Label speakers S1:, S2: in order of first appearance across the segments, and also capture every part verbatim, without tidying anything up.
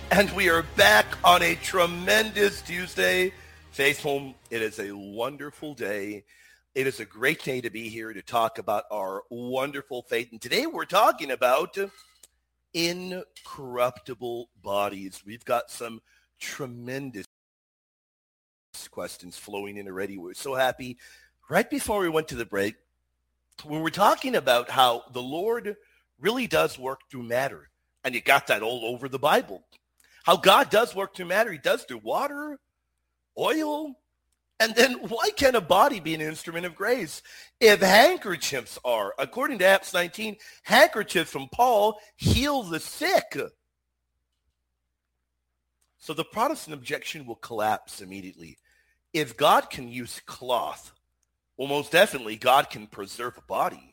S1: And we are back on a tremendous Tuesday. Faithful, it is a wonderful day. It is a great day to be here to talk about our wonderful faith. And today we're talking about incorruptible bodies. We've got some tremendous questions flowing in already. We're so happy. Right before we went to the break, we were talking about how the Lord really does work through matter. And you got that all over the Bible. How God does work through matter. He does through water, oil. And then why can't a body be an instrument of grace? If handkerchiefs are, according to Acts nineteen, handkerchiefs from Paul heal the sick. So the Protestant objection will collapse immediately. If God can use cloth, well, most definitely God can preserve a body.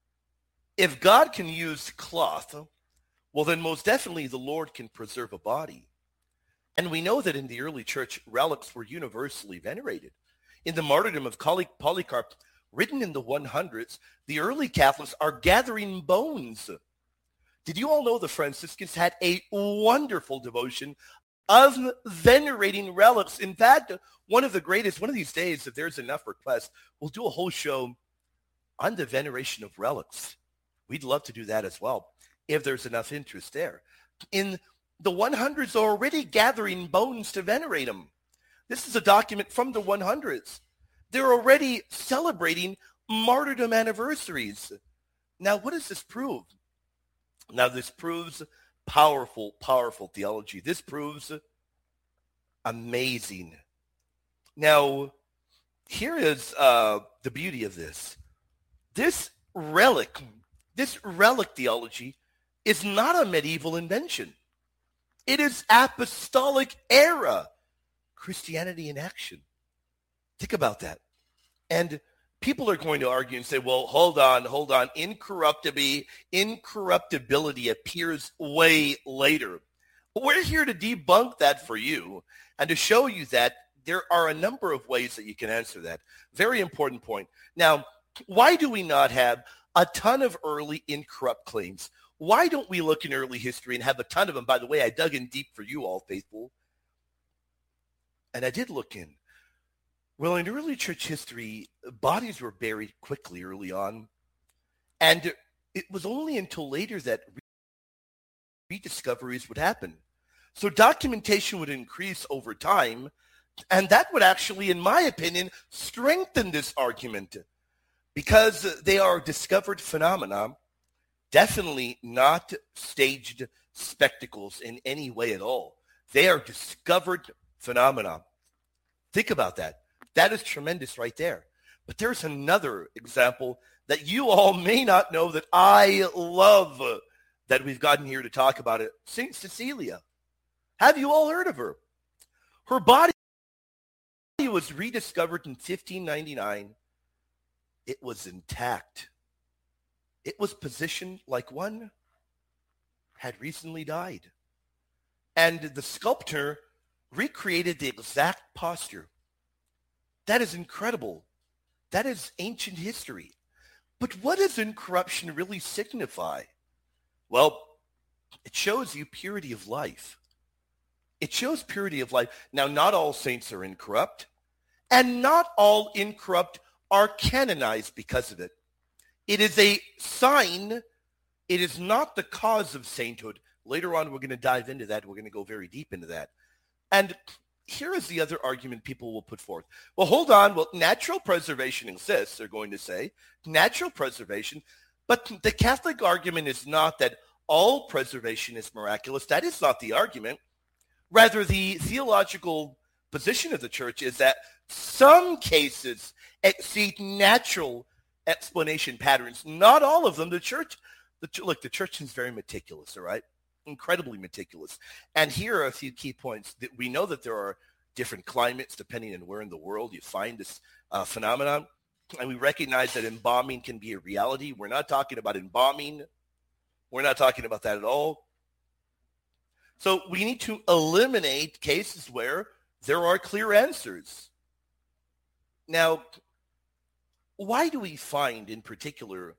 S1: If God can use cloth, well, then most definitely the Lord can preserve a body. And we know that in the early church, relics were universally venerated. In the martyrdom of Polycarp, written in the hundreds, the early Catholics are gathering bones. Did you all know the Franciscans had a wonderful devotion of venerating relics? In fact, one of the greatest, one of these days, if there's enough requests, we'll do a whole show on the veneration of relics. We'd love to do that as well, if there's enough interest there. In the hundreds are already gathering bones to venerate them. This is a document from the hundreds. They're already celebrating martyrdom anniversaries. Now, what does this prove? Now, this proves powerful, powerful theology. This proves amazing. Now, here is uh, the beauty of this. This relic, this relic theology is not a medieval invention. It is apostolic era Christianity in action. Think about that. And people are going to argue and say, well, hold on, hold on. Incorruptibility, incorruptibility appears way later. But we're here to debunk that for you and to show you that there are a number of ways that you can answer that. Very important point. Now, why do we not have a ton of early incorrupt claims? Why don't we look in early history and have a ton of them? By the way, I dug in deep for you all, faithful. And I did look in. Well, in early church history, bodies were buried quickly early on. And it was only until later that rediscoveries would happen. So documentation would increase over time. And that would actually, in my opinion, strengthen this argument. Because they are discovered phenomena, definitely not staged spectacles in any way at all. They are discovered phenomena. Think about that. That is tremendous right there. But there's another example that you all may not know that I love that we've gotten here to talk about it. Saint Cecilia. Have you all heard of her? Her body was rediscovered in fifteen ninety-nine. It was intact. It was positioned like one had recently died. And the sculptor recreated the exact posture. That is incredible. That is ancient history. But what does incorruption really signify? Well, it shows you purity of life. It shows purity of life. Now, not all saints are incorrupt, and not all incorrupt are canonized because of it. It is a sign. It is not the cause of sainthood. Later on, we're going to dive into that. We're going to go very deep into that. And here is the other argument people will put forth. Well, hold on. Well, natural preservation exists, they're going to say. Natural preservation. But the Catholic argument is not that all preservation is miraculous. That is not the argument. Rather, the theological position of the church is that some cases exceed natural explanation patterns. Not all of them. The church, the, look, the church is very meticulous, all right? Incredibly meticulous. And here are a few key points. That we know that there are different climates depending on where in the world you find this uh, phenomenon. And we recognize that embalming can be a reality. We're not talking about embalming. We're not talking about that at all. So we need to eliminate cases where there are clear answers. Now, why do we find in particular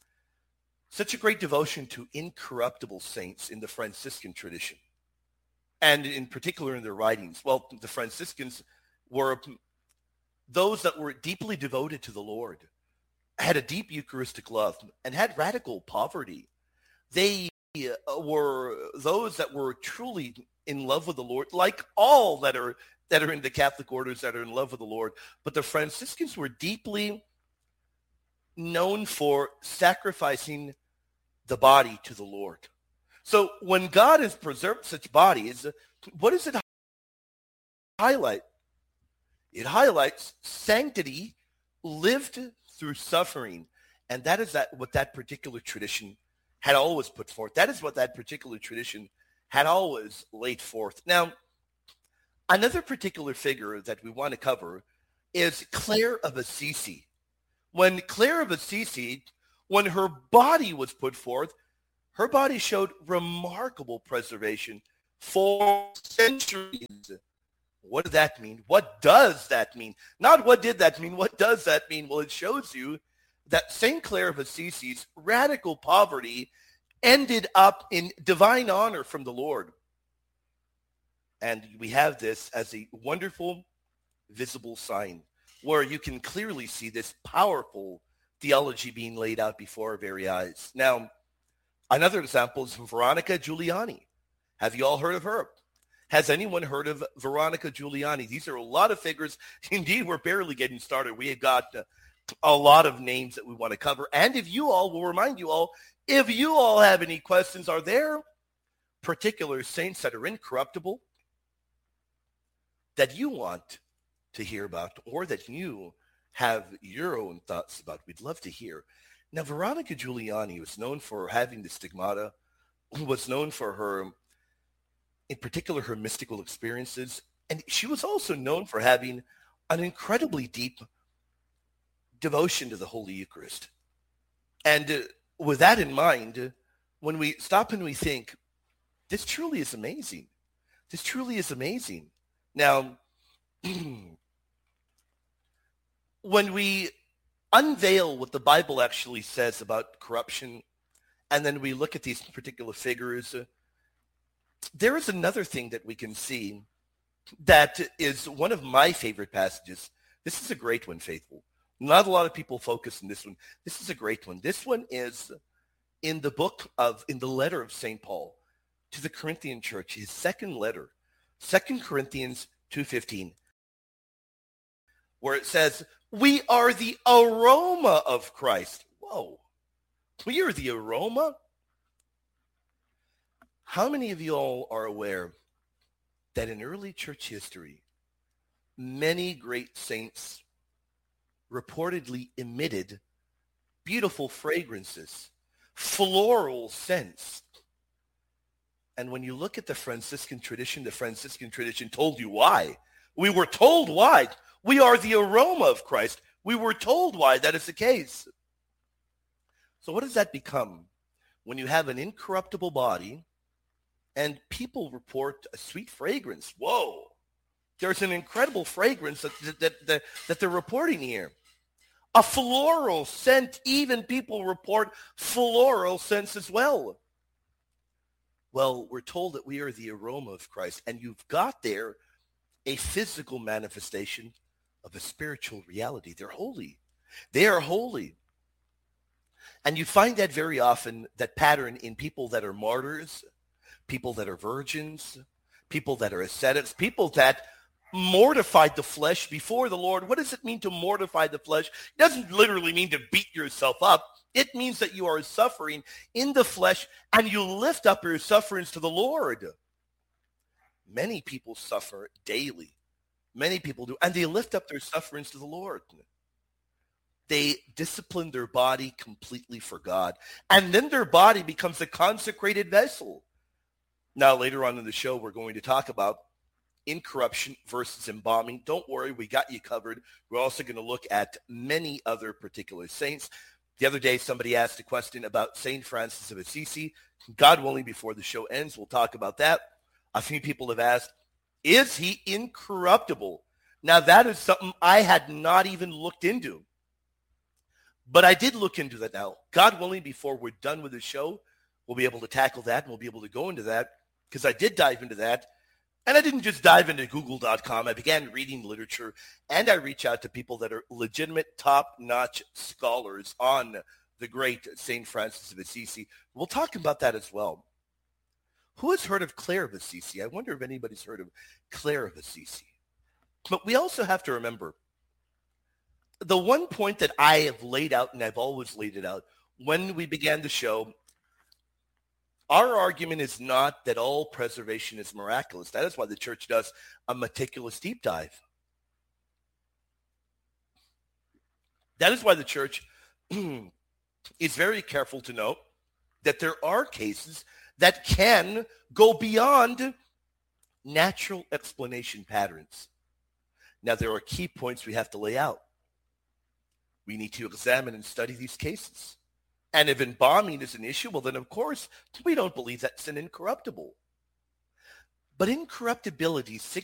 S1: such a great devotion to incorruptible saints in the Franciscan tradition? and in particular in their writings. Well, the Franciscans were those that were deeply devoted to the Lord, had a deep Eucharistic love, and had radical poverty. They uh, were those that were truly in love with the Lord, like all that are that are in the Catholic orders that are in love with the Lord. But the Franciscans were deeply known for sacrificing the body to the Lord. So when God has preserved such bodies, what does it highlight? It highlights sanctity lived through suffering. And that is that what that particular tradition had always put forth. That is what that particular tradition had always laid forth. Now, another particular figure that we want to cover is Clare of Assisi. When Clare of Assisi, when her body was put forth, her body showed remarkable preservation for centuries. What does that mean? What does that mean? Not what did that mean? What does that mean? Well, it shows you that Saint Clare of Assisi's radical poverty ended up in divine honor from the Lord. And we have this as a wonderful visible sign where you can clearly see this powerful theology being laid out before our very eyes. Now, another example is Veronica Giuliani. Have you all heard of her? Has anyone heard of Veronica Giuliani? These are a lot of figures. Indeed, we're barely getting started. We have got uh, a lot of names that we want to cover. And if you all, will remind you all, if you all have any questions, are there particular saints that are incorruptible that you want to hear about or that you have your own thoughts about? We'd love to hear. Now, Veronica Giuliani was known for having the stigmata, was known for her, in particular, her mystical experiences. And she was also known for having an incredibly deep devotion to the Holy Eucharist. And uh, with that in mind, uh, when we stop and we think, this truly is amazing. This truly is amazing. Now, when we unveil what the Bible actually says about corruption, and then we look at these particular figures, uh, there is another thing that we can see that is one of my favorite passages. This is a great one, faithful. Not a lot of people focus on this one. This is a great one. This one is in the book of, in the letter of Saint Paul to the Corinthian church, his second letter, Second Corinthians two fifteen, where it says, we are the aroma of Christ. Whoa. We are the aroma? How many of you all are aware that in early church history, many great saints reportedly emitted beautiful fragrances, floral scents? And when you look at the Franciscan tradition, the Franciscan tradition told you why. We were told why. We are the aroma of Christ. We were told why that is the case. So what does that become? When you have an incorruptible body and people report a sweet fragrance. Whoa. There's an incredible fragrance that, that, that, that they're reporting here. A floral scent. Even people report floral scents as well. Well, we're told that we are the aroma of Christ, and you've got there a physical manifestation of a spiritual reality. They're holy. They are holy. And you find that very often, that pattern in people that are martyrs, people that are virgins, people that are ascetics, people that mortified the flesh before the Lord. What does it mean to mortify the flesh? It doesn't literally mean to beat yourself up. It means that you are suffering in the flesh and you lift up your sufferings to the Lord. Many people suffer daily. Many people do. And they lift up their sufferings to the Lord. They discipline their body completely for God. And then their body becomes a consecrated vessel. Now, later on in the show, we're going to talk about incorruption versus embalming. Don't worry, we got you covered. We're also going to look at many other particular saints. The other day, somebody asked a question about Saint Francis of Assisi. God willing, before the show ends, we'll talk about that. A few people have asked, is he incorruptible? Now, that is something I had not even looked into. But I did look into that now. God willing, before we're done with the show, we'll be able to tackle that and we'll be able to go into that because I did dive into that. And I didn't just dive into google dot com. I began reading literature, and I reach out to people that are legitimate, top-notch scholars on the great Saint Francis of Assisi. We'll talk about that as well. Who has heard of Clare of Assisi? I wonder if anybody's heard of Clare of Assisi. But we also have to remember, the one point that I have laid out, and I've always laid it out, when we began the show, our argument is not that all preservation is miraculous. That is why the church does a meticulous deep dive. That is why the church is very careful to note that there are cases that can go beyond natural explanation patterns. Now, there are key points we have to lay out. We need to examine and study these cases. And if embalming is an issue, well, then, of course, we don't believe that's an incorruptible. But incorruptibility